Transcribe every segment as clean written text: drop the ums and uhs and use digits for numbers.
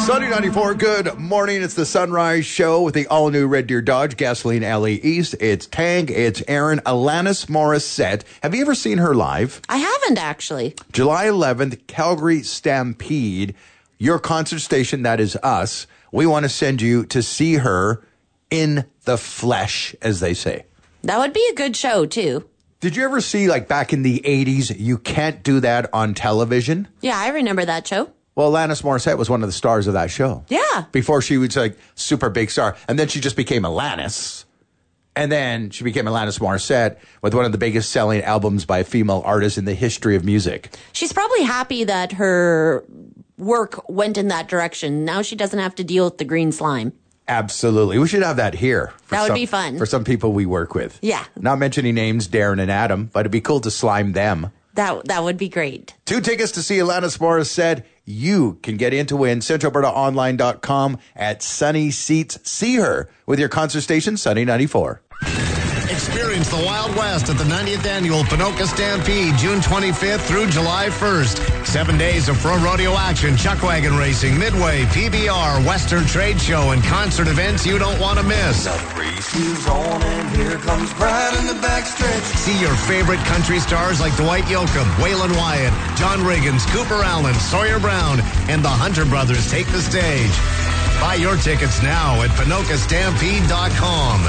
Sunny 94, good morning. It's the Sunrise Show with the all-new Red Deer Dodge Gasoline LE East. It's Tang, it's Aaron, Alanis Morissette. Have you ever seen her live? I haven't, actually. July 11th, Calgary Stampede. Your concert station, that is us. We want to send you to see her in the flesh, as they say. That would be a good show, too. Did you ever see, like, back in the 80s, you can't do that on television? Yeah, I remember that show. Well, Alanis Morissette was one of the stars of that show. Yeah. Before she was like super big star. And then she just became Alanis. And then she became Alanis Morissette with one of the biggest selling albums by a female artist in the history of music. She's probably happy that her work went in that direction. Now she doesn't have to deal with the green slime. Absolutely. We should have that here. That would be fun. For some people we work with. Yeah. Not mentioning names, Darren and Adam, but it'd be cool to slime them. That would be great. 2 tickets to see Alanis Morissette. You can get in to win. CentralAlbertaOnline.com at Sunny Seats. See her with your concert station, Sunny 94. Experience the Wild West at the 90th Annual Ponoka Stampede, June 25th through July 1st. 7 days of pro rodeo action, chuck wagon racing, midway, PBR, Western Trade Show, and concert events you don't want to miss. The race is on and here comes Brad in the backstretch. See your favorite country stars like Dwight Yoakam, Waylon Wyatt, John Riggins, Cooper Allen, Sawyer Brown, and the Hunter Brothers take the stage. Buy your tickets now at PonokaStampede.com.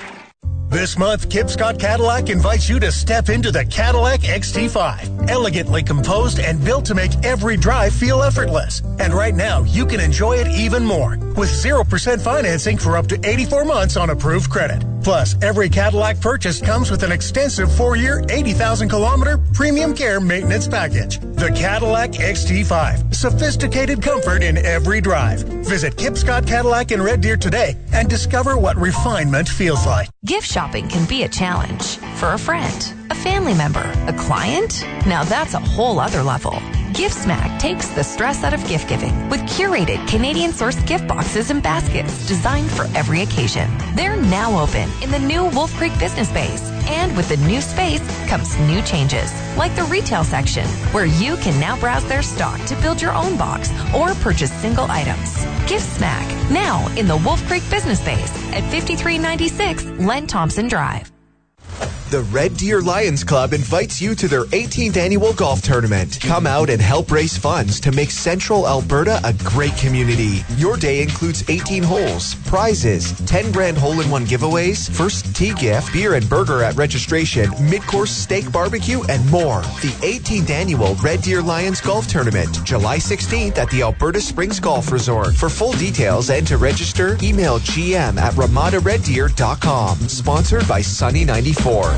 This month, Kip Scott Cadillac invites you to step into the Cadillac XT5. Elegantly composed and built to make every drive feel effortless. And right now, you can enjoy it even more with 0% financing for up to 84 months on approved credit. Plus, every Cadillac purchase comes with an extensive 4-year, 80,000-kilometer premium care maintenance package. The Cadillac XT5. Sophisticated comfort in every drive. Visit Kip Scott Cadillac in Red Deer today and discover what refinement feels like. Gift shopping can be a challenge for a friend, a family member, a client. Now that's a whole other level. GiftSmack takes the stress out of gift giving with curated Canadian-sourced gift boxes and baskets designed for every occasion. They're now open in the new Wolf Creek Business Space. And with the new space comes new changes, like the retail section, where you can now browse their stock to build your own box or purchase single items. GiftSmack, now in the Wolf Creek Business Space at 5396 Len Thompson Drive. The Red Deer Lions Club invites you to their 18th annual golf tournament. Come out and help raise funds to make Central Alberta a great community. Your day includes 18 holes, prizes, 10 grand hole-in-one giveaways, first tee gift, beer and burger at registration, mid-course steak barbecue, and more. The 18th annual Red Deer Lions Golf Tournament, July 16th at the Alberta Springs Golf Resort. For full details and to register, email gm@ramadareddeer.com. Sponsored by Sunny 94.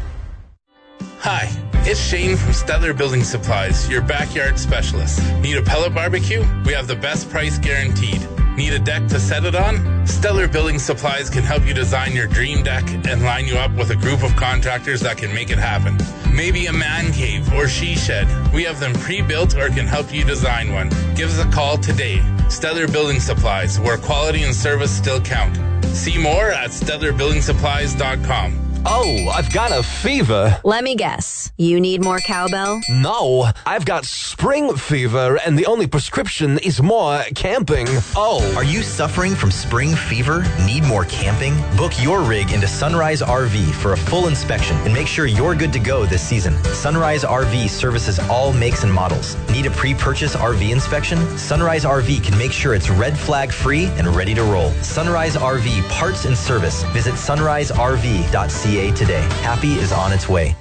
Hi, it's Shane from Stellar Building Supplies, your backyard specialist. Need a pellet barbecue? We have the best price guaranteed. Need a deck to set it on? Stellar Building Supplies can help you design your dream deck and line you up with a group of contractors that can make it happen. Maybe a man cave or she shed. We have them pre-built or can help you design one. Give us a call today. Stellar Building Supplies, where quality and service still count. See more at stellarbuildingsupplies.com. Oh, I've got a fever. Let me guess. You need more cowbell? No, I've got spring fever, and the only prescription is more camping. Oh. Are you suffering from spring fever? Need more camping? Book your rig into Sunrise RV for a full inspection and make sure you're good to go this season. Sunrise RV services all makes and models. Need a pre-purchase RV inspection? Sunrise RV can make sure it's red flag free and ready to roll. Sunrise RV parts and service. Visit sunriserv.ca today. Happy is on its way.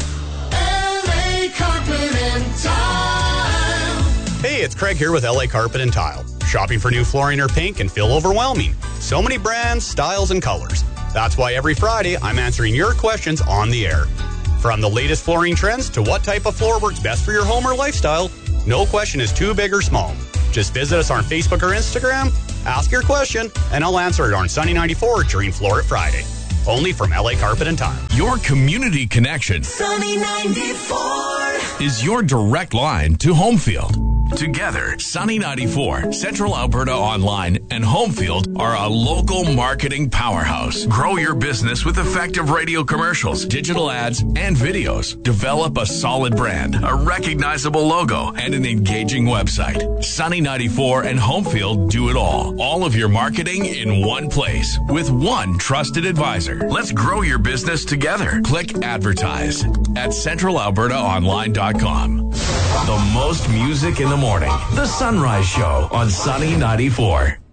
LA Carpet and Tile. Hey, it's Craig here with LA Carpet and Tile. Shopping for new flooring or paint can feel overwhelming. So many brands, styles, and colors. That's why every Friday I'm answering your questions on the air. From the latest flooring trends to what type of floor works best for your home or lifestyle, no question is too big or small. Just visit us on Facebook or Instagram, ask your question, and I'll answer it on Sunny 94 during Floor It Friday. Only from LA Carpet and Tile. Your community connection Sunny 94 is your direct line to Homefield. Together, Sunny 94, Central Alberta Online, and Homefield are a local marketing powerhouse. Grow your business with effective radio commercials, digital ads, and videos. Develop a solid brand, a recognizable logo, and an engaging website. Sunny 94 and Homefield do it all. All of your marketing in one place with one trusted advisor. Let's grow your business together. Click advertise at centralalbertaonline.com. The most music in the morning. The Sunrise Show on Sunny 94.